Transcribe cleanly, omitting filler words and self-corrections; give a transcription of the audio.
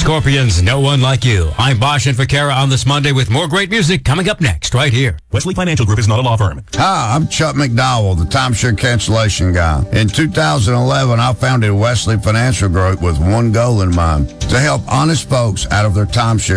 Scorpions, No One Like You. I'm Bosch and Vaquera on this Monday with more great music coming up next, right here. Wesley Financial Group is not a law firm. Hi, I'm Chuck McDowell, the timeshare cancellation guy. In 2011, I founded Wesley Financial Group with one goal in mind, to help honest folks out of their timeshare